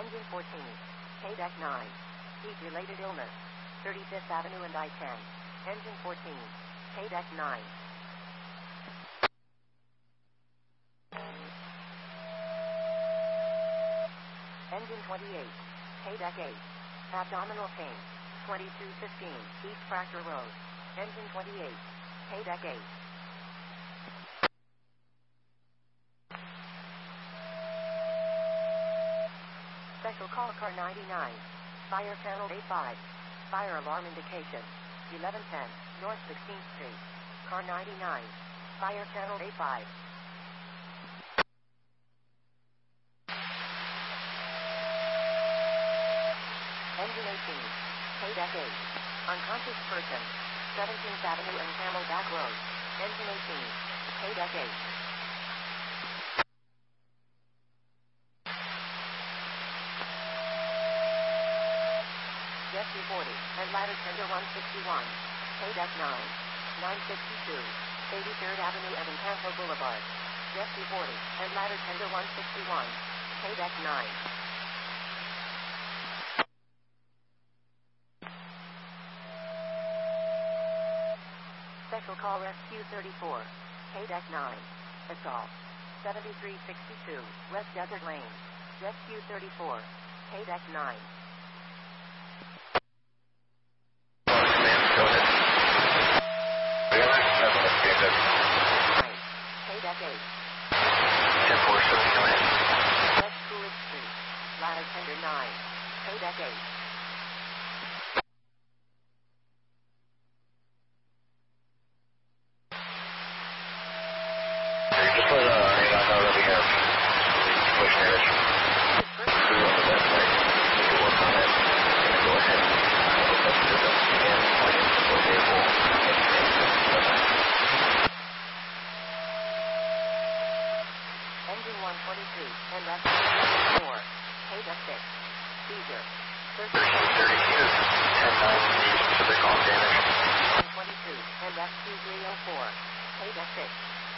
Engine 14. K-Deck 9. Heat-related illness. 35th Avenue and I-10. Engine 14. K-Deck 9. Engine 28. K-Deck 8. Abdominal pain. 2215 East Fracture Road. Engine 28. K-Deck 8. Special call car 99. Fire channel A5. Fire alarm indication. 1110 North 16th Street. Car 99. Fire channel A5. Engine 18. K-Deck 8. Unconscious person. 17th Avenue and Camelback Road. Engine 18. K-Deck 8. Jet 240 and ladder tender 161. K-Deck 9. 962. 83rd Avenue and Encanto Boulevard. Jet 240 and ladder tender 161. K-Deck 9. Special call SQ-34. K-Deck 9. Assault. 7362 West Desert Lane. Jet Q-34. K-Deck 9. K-Deck 8. 10-4, command. West Coolidge Street. Ladder tender 9. K-Deck 8. Just let anyone know that we have push damage. We want the best way to work on it. And go ahead and look up to the again, point it to the vehicle. Engine 123 and left 4. K-Deck 6. Seizure. 1332, 10-9, specific on damage. 122 and left 2304. K-Deck 6.